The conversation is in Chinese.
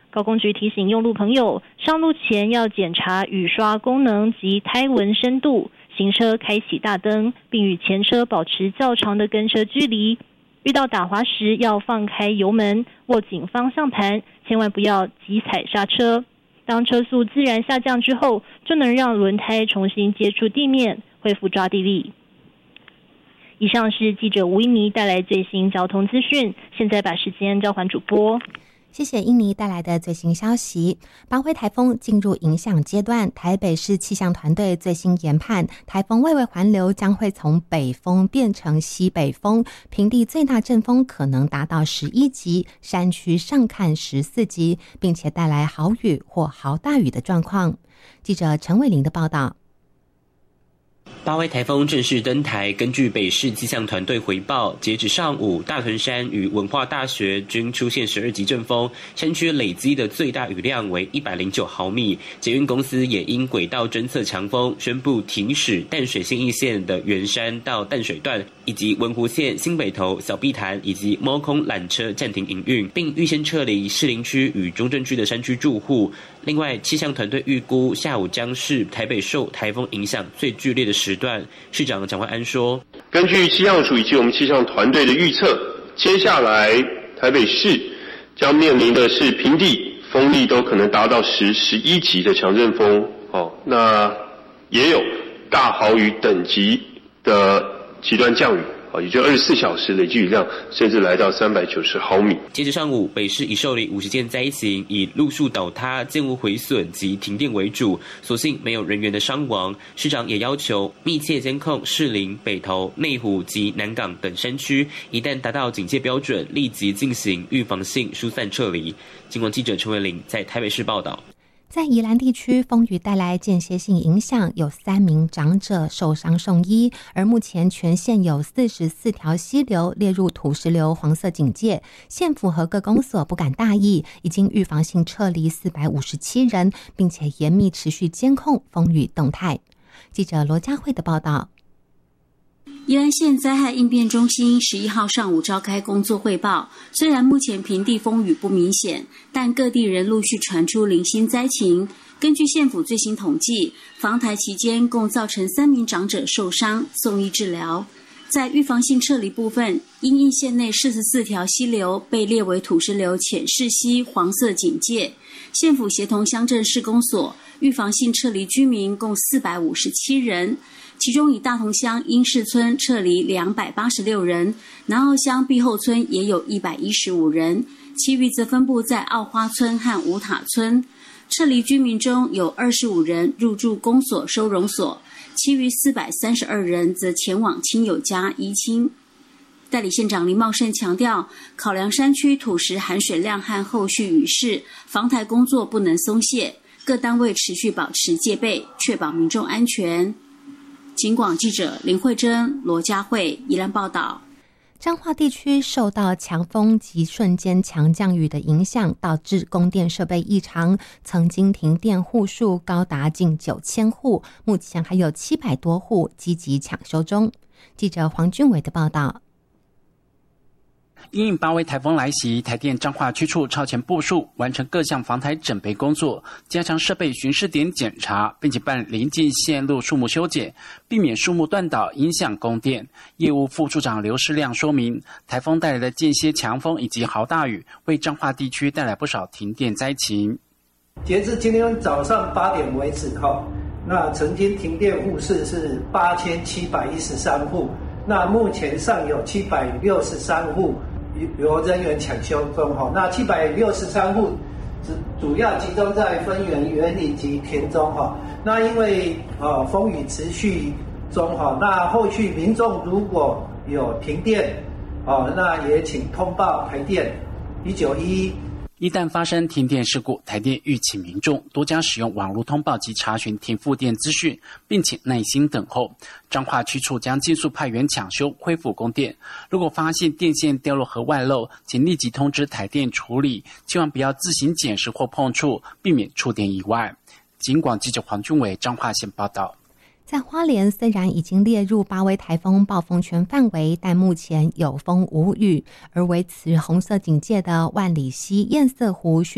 高工局提醒用路朋友，上路前要检查雨刷功能及胎纹深度，行车开启大灯，并与前车保持较长的跟车距离。遇到打滑时要放开油门，握紧方向盘，千万不要急踩刹车。当车速自然下降之后，就能让轮胎重新接触地面，恢复抓地力。以上是记者吴依妮带来最新交通资讯，现在把时间交还主播。 谢谢印尼带来的最新消息。八威台风进入影响阶段，台北市气象团队最新研判，台风外围环流将会从北风变成西北风，平地最大阵风可能达到11级，山区上看14级，并且带来豪雨或豪大雨的状况。记者陈伟玲的报道。 八威台风正式登台，根据北市气象团队回报，截止上午，大屯山与文化大学均出现12级阵风，山区累积的最大雨量为109毫米。捷运公司也因轨道侦测强风，宣布停驶淡水信义线的圆山到淡水段，以及文湖线新北投、小碧潭以及猫空缆车暂停营运，并预先撤离士林区与中正区的山区住户。另外，气象团队预估下午将是台北受台风影响最剧烈的时段。市长蒋万安说：“ 根据气象署以及我们气象团队的预测，接下来台北市将面临的是平地风力都可能达到10、11级的强阵风，那也有大豪雨等级的极端降雨。”也就24小时累计雨量甚至来到390毫米。 截至上午，北市已受理50件灾情，以路树倒塌、建物毁损及停电为主，所幸没有人员的伤亡。市长也要求密切监控士林、北投、内湖及南港等山区，一旦达到警戒标准，立即进行预防性疏散撤离。警广记者陈伟玲在台北市报道。 在宜兰地区，风雨带来间歇性影响，有3名长者受伤送医，而目前全县有44条溪流列入土石流黄色警戒，县府和各公所不敢大意，已经预防性撤离457人，并且严密持续监控风雨动态。记者罗佳慧的报道。 宜兰县灾害应变中心11号上午召开工作汇报，虽然目前平地风雨不明显，但各地仍陆续传出零星灾情。根据县府最新统计，防台期间共造成3名长者受伤，送医治疗。在预防性撤离部分，因应县内44条溪流被列为土石流浅势溪黄色警戒，县府协同乡镇市公所预防性撤离居民共457人。其中以大同乡英市村撤离286人，南澳乡碧后村也有115人，其余则分布在澳花村和五塔村。撤离居民中有25人入住公所收容所，其余432人则前往亲友家依亲。代理县长林茂盛强调，考量山区土石含水量和后续雨势，防台工作不能松懈，各单位持续保持戒备，确保民众安全。警广记者林慧珍、罗佳慧宜兰报道。 彰化地区受到强风及瞬间强降雨的影响，导致供电设备异常，曾经停电户数高达近9000户，目前还有700多户积极抢修中。记者黄俊伟的报道。 因应8威台风来袭，台电彰化区处超前部署，完成各项防台整备工作，加强设备巡视点检查，并且办临近线路树木修剪，避免树木断倒影响供电。业务副处长刘世亮说明，台风带来的间歇强风以及豪大雨，为彰化地区带来不少停电灾情。 截至今天早上8点为止，那曾经停电户数是8713户，那目前尚有763户由人员抢修中，那763户主要集中在分园、园林及田中，那因为风雨持续中，那后续民众如果有停电，那也请通报台电1911。 一旦发生停电事故，台电预请民众多加使用网络通报及查询停复电资讯，并且耐心等候。彰化区处将尽速派员抢修恢复供电。如果发现电线掉落和外漏，请立即通知台电处理，千万不要自行捡拾或碰触，避免触电意外。警广记者黄俊伟彰化县报道。 在花莲虽然已经列入8威台风暴风圈范围，但目前有风无雨，而维持红色警戒的万里溪堰塞湖